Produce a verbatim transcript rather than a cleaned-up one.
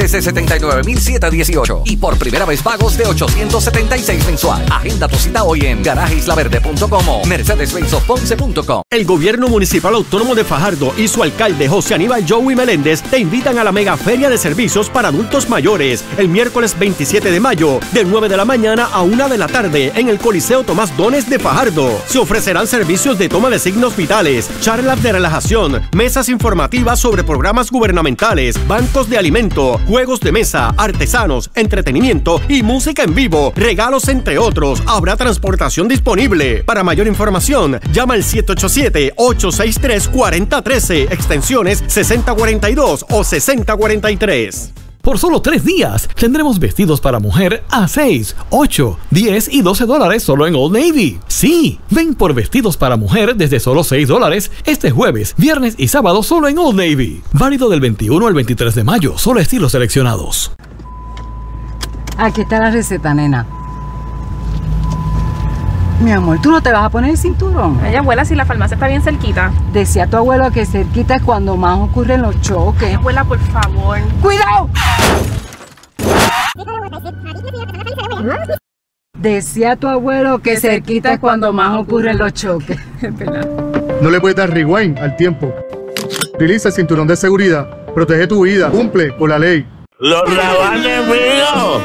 desde setenta y nueve mil setecientos dieciocho y por primera vez pagos de ochocientos setenta y seis mensual. Agenda tu cita hoy en garaje isla verde punto com o mercedes benz of ponce punto com. El Gobierno Municipal Autónomo de Fajardo y su alcalde José Aníbal Joey Meléndez te invitan a la mega feria de servicios para adultos mayores el miércoles veintisiete de mayo de nueve de la mañana a una de la tarde en el Coliseo Tomás Dones de Fajardo. Se ofrecerán servicios de toma de signos vitales, charlas de relajación, mesas informativas sobre programas gubernamentales, bancos de alimento, juegos de mesa, artesanos, entretenimiento y música en vivo, regalos entre otros. Habrá transportación disponible. Para mayor información, llama al siete ocho siete, ocho seis tres, cuatro cero uno tres, extensiones sesenta cuarenta y dos o sesenta cuarenta y tres. Por solo tres días tendremos vestidos para mujer a seis, ocho, diez y doce dólares solo en Old Navy. Sí, ven por vestidos para mujer desde solo seis dólares este jueves, viernes y sábado solo en Old Navy. Válido del veintiuno al veintitrés de mayo, solo estilos seleccionados. Aquí está la receta, nena. Mi amor, ¿tú no te vas a poner el cinturón? Ay, abuela, si la farmacia está bien cerquita. Decía tu abuelo que cerquita es cuando más ocurren los choques. Ay, abuela, por favor. ¡Cuidado! Decía tu abuelo que cerquita es cuando más ocurren los choques. Es verdad. No le puedes dar rewind al tiempo. Utiliza el cinturón de seguridad. Protege tu vida. Cumple con la ley. ¡Los rabanes míos!